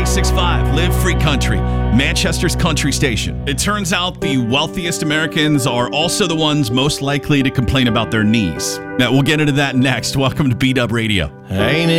96.5, Live Free Country, Manchester's country station. It turns out the wealthiest Americans are also the ones most likely to complain about their knees. Now, we'll get into that next. Welcome to B-Dub Radio. Ain't it